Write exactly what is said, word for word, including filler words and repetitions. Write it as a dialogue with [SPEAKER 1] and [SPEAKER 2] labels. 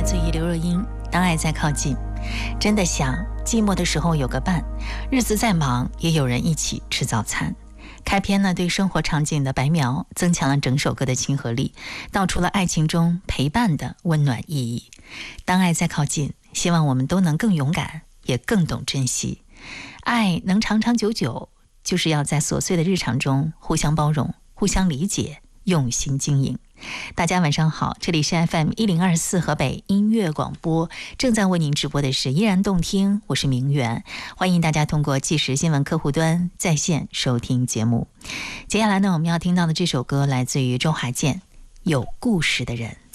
[SPEAKER 1] 自于刘若英，当爱在靠近。真的想寂寞的时候有个伴，日子再忙也有人一起吃早餐。开篇呢，对生活场景的白描增强了整首歌的亲和力，道出了爱情中陪伴的温暖意义。当爱在靠近，希望我们都能更勇敢，也更懂珍惜。爱能长长久久，就是要在琐碎的日常中互相包容，互相理解，用心经营。大家晚上好，这里是 F M 一零二四河北音乐广播，正在为您直播的是依然动听，我是明媛，欢迎大家通过即时新闻客户端在线收听节目。接下来呢，我们要听到的这首歌来自于周华健，有故事的人。